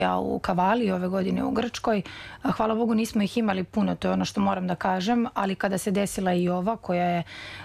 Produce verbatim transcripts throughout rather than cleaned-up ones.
u Kavali ove godine u Grčkoj. Hvala Bogu nismo ih imali puno, to je ono što moram da kažem, ali kada se desila i ova koja je,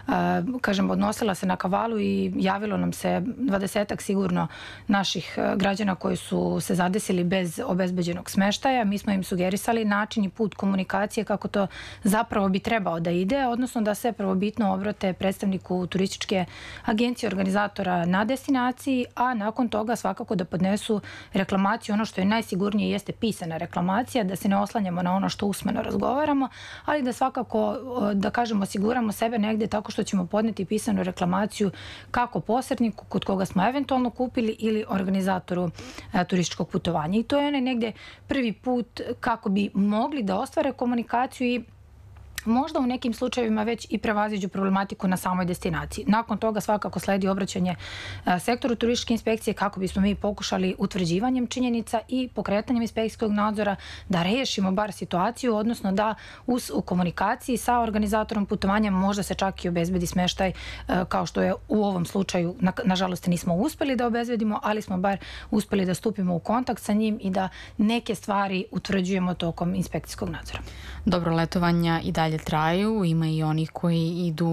kažem, odnosila se na Kavalu i javilo nam se dvadesetak sigurno naših građana koji su se zadesili bez obezbeđenog smeštaja, mi smo im sugerisali način i put komunikacije kako to zapravo bi trebao da ide, odnosno da se prvobitno obrate predstavniku turističke agencije organizatora na destinaciji, a nakon toga svakako da podnesu reklamaciju. Ono što je najsigurnije jeste pisana reklamacija, da se ne oslanjamo na ono što usmeno razgovaramo, ali da svakako, da kažemo, osiguramo sebe negde tako što ćemo podneti pisanu reklamaciju kako posredniku kod koga smo eventualno kupili ili organizatoru turističkog putovanja. I to je onaj negde prvi put kako bi mogli da ostvare komunikaciju i možda u nekim slučajevima već i prevaziđu problematiku na samoj destinaciji. Nakon toga svakako sledi obraćanje sektoru turističke inspekcije kako bismo mi pokušali utvrđivanjem činjenica i pokretanjem inspekcijskog nadzora da rešimo bar situaciju, odnosno da u komunikaciji sa organizatorom putovanja možda se čak i obezbedi smeštaj, kao što je u ovom slučaju, nažalost nismo uspeli da obezbedimo, ali smo bar uspeli da stupimo u kontakt sa njim i da neke stvari utvrđujemo tokom inspekcijskog nadzora. Dobro, letovanja i dalje traju, ima i onih koji idu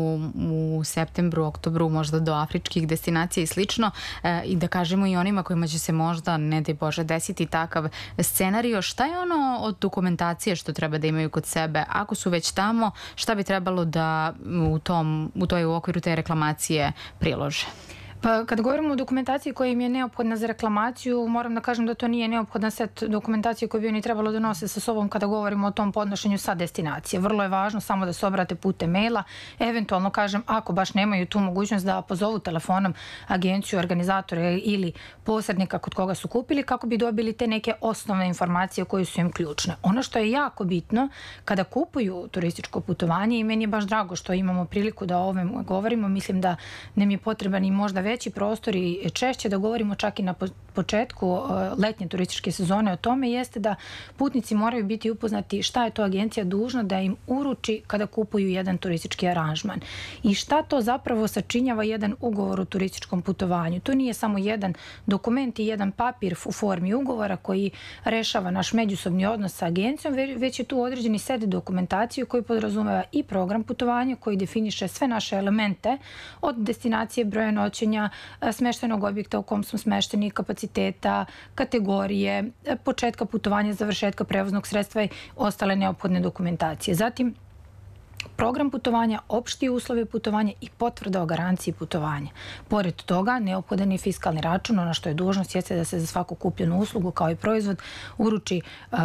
u septembru, oktobru, možda do afričkih destinacija i slično, i da kažemo i onima kojima će se možda, ne daj Bože, desiti takav scenario. Šta je ono od dokumentacije što treba da imaju kod sebe? Ako su već tamo, šta bi trebalo da u tom, u toj u okviru te reklamacije prilože? Pa kada govorimo o dokumentaciji koja im je neophodna za reklamaciju, moram da kažem da to nije neophodna set dokumentacije koju bi oni trebalo da nose sa sobom kada govorimo o tom podnošenju sa destinacije. Vrlo je važno samo da se obrate putem maila, eventualno kažem ako baš nemaju tu mogućnost da pozovu telefonom agenciju, organizatora ili posrednika kod koga su kupili kako bi dobili te neke osnovne informacije koje su im ključne. Ono što je jako bitno kada kupuju turističko putovanje, i meni je baš drago što imamo priliku da o ovome govorimo, mislim da nam je potreban i možda veći prostor i češće da govorimo čak i na početku letnje turističke sezone o tome, jeste da putnici moraju biti upoznati šta je to agencija dužna da im uruči kada kupuju jedan turistički aranžman i šta to zapravo sačinjava jedan ugovor o turističkom putovanju. To nije samo jedan dokument i jedan papir u formi ugovora koji rešava naš međusobni odnos sa agencijom, već je tu određeni set dokumentacije koji podrazumeva i program putovanja koji definiše sve naše elemente od destinacije, broja noćenja, smeštenog objekta u kom smo smešteni, kapaciteta, kategorije, početka putovanja, završetka prevoznog sredstva i ostale neophodne dokumentacije. Zatim, program putovanja, opšti uslovi putovanja i potvrda o garanciji putovanja. Pored toga, neophodan je fiskalni račun, ono što je dužnost jeste da se za svaku kupljenu uslugu kao i proizvod uruči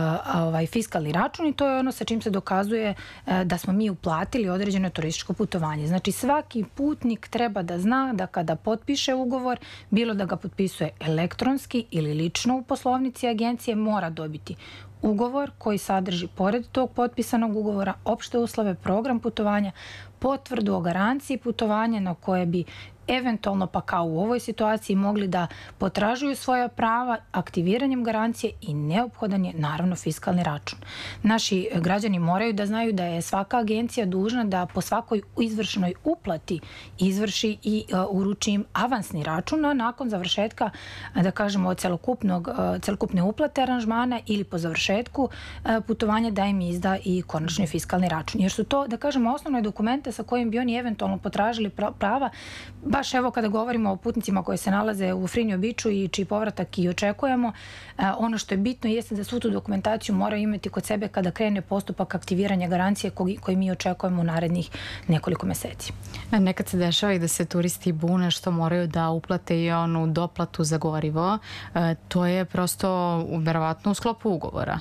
fiskalni račun i to je ono sa čim se dokazuje da smo mi uplatili određeno turističko putovanje. Znači svaki putnik treba da zna da kada potpiše ugovor, bilo da ga potpisuje elektronski ili lično u poslovnici agencije, mora dobiti ugovor koji sadrži, pored tog potpisanog ugovora, opšte uslove, program putovanja, potvrdu o garanciji putovanja na koje bi eventualno, pa kao u ovoj situaciji, mogli da potražuju svoja prava aktiviranjem garancije i neophodan je naravno fiskalni račun. Naši građani moraju da znaju da je svaka agencija dužna da po svakoj izvršenoj uplati izvrši i uruči im avansni račun, a nakon završetka, da kažemo, celokupne uplate aranžmana ili po završetku putovanja da im izda i konačni fiskalni račun. Jer su to, da kažemo, osnovne dokumente sa kojim bi oni eventualno potražili prava. Baš evo kada govorimo o putnicima koji se nalaze u Frinjo Biču i čiji povratak i očekujemo, ono što je bitno jeste da svu tu dokumentaciju moraju imati kod sebe kada krene postupak aktiviranja garancije koji mi očekujemo u narednih nekoliko meseci. Nekad se dešava i da se turisti bune što moraju da uplate i onu doplatu za gorivo. To je prosto verovatno u sklopu ugovora.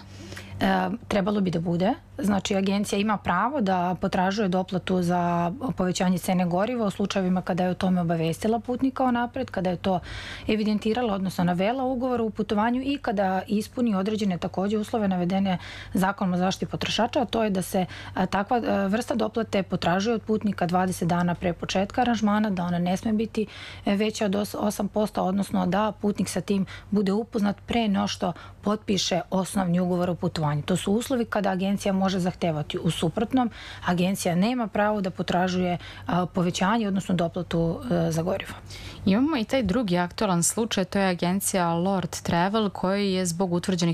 Trebalo bi da bude. Znači, agencija ima pravo da potražuje doplatu za povećanje cene goriva u slučajevima kada je o tome obavestila putnika onapred, kada je to evidentirala, odnosno navela ugovor u putovanju i kada ispuni određene takođe uslove navedene Zakonom o zaštiti potrošača, a to je da se takva vrsta doplate potražuje od putnika dvadeset dana pre početka aranžmana, da ona ne sme biti veća od osam posto, odnosno da putnik sa tim bude upoznat pre no što potpiše osnovni ugovor o putovanju. To su uslovi kada agencija može zahtevati. U suprotnom, agencija nema pravo da potražuje povećanje, odnosno doplatu za gorivo. Imamo i taj drugi aktualan slučaj, to je agencija Lord Travel, koji je zbog utvrđenih